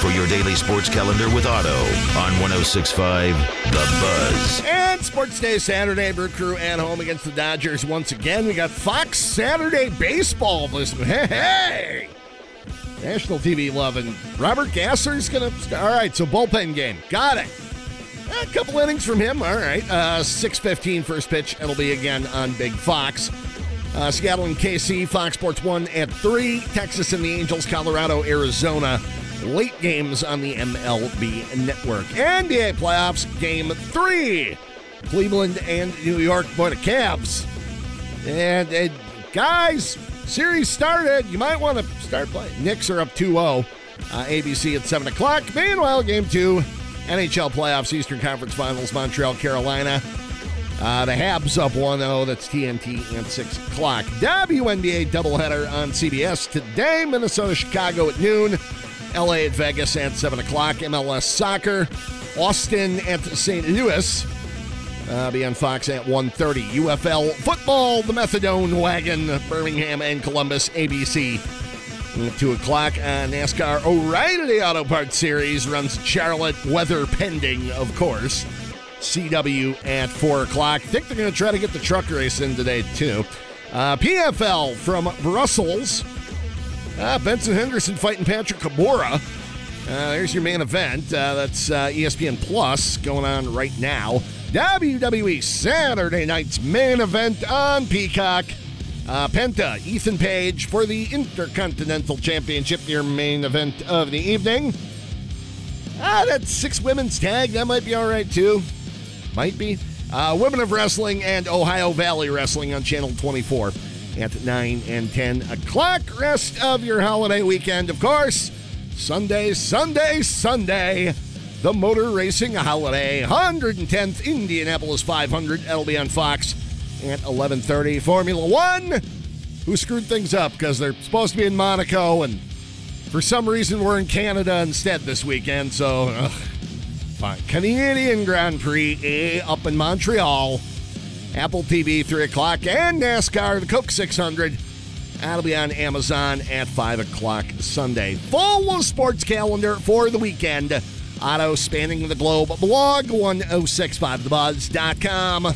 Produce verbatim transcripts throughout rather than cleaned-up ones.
for your daily sports calendar with Otto on one oh six point five The Buzz. And Sports Day Saturday, Brew Crew at home against the Dodgers once again. We got Fox Saturday Baseball this Hey, hey! National T V loving. Robert Gasser's going to start. All right, so bullpen game. Got it. A couple innings from him. All right. Uh, six fifteen first pitch. It'll be again on Big Fox. Uh, Seattle and K C, Fox Sports one at three. Texas and the Angels, Colorado, Arizona. Late games on the M L B Network. N B A playoffs, game three. Cleveland and New York, boy, the Cavs. And, and guys, series started. You might want to start playing. Knicks are up two oh. Uh, A B C at seven o'clock. Meanwhile, game two, N H L playoffs, Eastern Conference Finals, Montreal, Carolina. Uh, the Habs up one oh. That's T N T at six o'clock. W N B A doubleheader on C B S today. Minnesota, Chicago at noon. L A at Vegas at seven o'clock. M L S soccer. Austin at Saint Louis. Uh, be on Fox at one thirty. U F L football, the Methadone Wagon, Birmingham and Columbus, A B C. At two o'clock. Uh, NASCAR O'Reilly Auto Parts Series runs Charlotte, weather pending, of course. C W at four o'clock. I think they're going to try to get the truck race in today, too. Uh, P F L from Brussels. Uh, Benson Henderson fighting Patrick Kabora. Uh, there's your main event. Uh, that's uh, E S P N Plus going on right now. W W E Saturday night's main event on Peacock. Uh, Penta, Ethan Page for the Intercontinental Championship, your main event of the evening. Ah, that's six women's tag. That might be all right, too. Might be. Uh, Women of Wrestling and Ohio Valley Wrestling on Channel twenty-four at nine and ten o'clock. Rest of your holiday weekend, of course. Sunday, Sunday, Sunday. The Motor Racing Holiday. one hundred tenth Indianapolis five hundred. That'll be on Fox at eleven thirty. Formula One, who screwed things up because they're supposed to be in Monaco, and for some reason we're in Canada instead this weekend, so ugh, fine. Canadian Grand Prix A up in Montreal. Apple T V, three o'clock, and NASCAR, the Coke six hundred. That'll be on Amazon at five o'clock Sunday. Full sports calendar for the weekend. Otto Spanning the Globe blog, one oh six five the buzz dot com.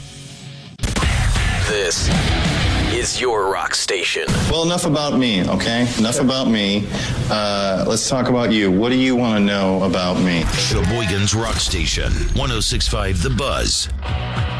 This is your rock station. Well, enough about me, okay? Enough about me. Uh, let's talk about you. What do you want to know about me? Sheboygan's Rock Station, one oh six point five The Buzz.